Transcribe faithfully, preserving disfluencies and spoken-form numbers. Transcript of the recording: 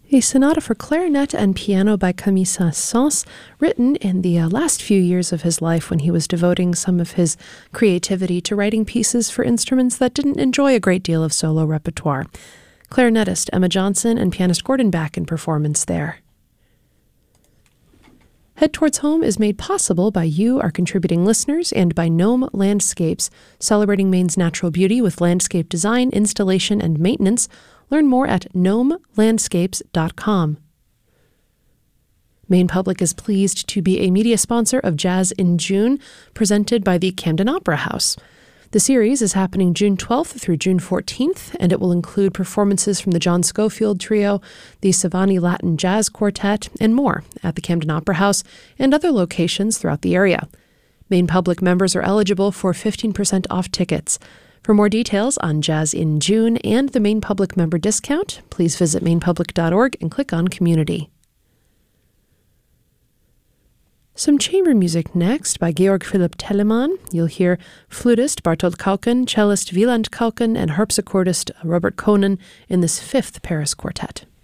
A sonata for clarinet and piano by Camille Saint-Saëns, written in the uh, last few years of his life when he was devoting some of his creativity to writing pieces for instruments that didn't enjoy a great deal of solo repertoire. Clarinetist Emma Johnson and pianist Gordon Back in performance there. Head Towards Home is made possible by you, our contributing listeners, and by Gnome Landscapes, celebrating Maine's natural beauty with landscape design, installation, and maintenance. Learn more at gnome landscapes dot com. Maine Public is pleased to be a media sponsor of Jazz in June, presented by the Camden Opera House. The series is happening June twelfth through June fourteenth, and it will include performances from the John Schofield Trio, the Savani Latin Jazz Quartet, and more at the Camden Opera House and other locations throughout the area. Maine Public members are eligible for fifteen percent off tickets. For more details on Jazz in June and the Maine Public member discount, please visit maine public dot org and click on Community. Some chamber music next by Georg Philipp Telemann. You'll hear flutist Bartold Kauken, cellist Wieland Kauken, and harpsichordist Robert Konen in this fifth Paris quartet.